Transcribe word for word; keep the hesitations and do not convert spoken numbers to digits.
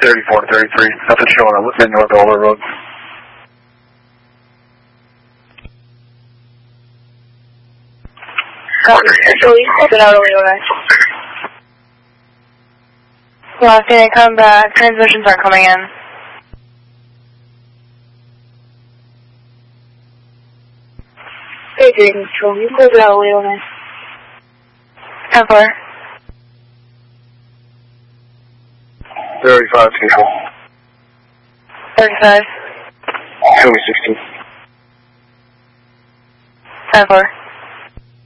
thirty-four thirty-three, nothing showing up. What's in North Ola Road? Copy, actually, it's an hourly order. Last thing, come back. Transmissions aren't coming in. Hey, Green Control, you close it out, Leona. How far? thirty-five, control. thirty-five. Show me sixteen. How far?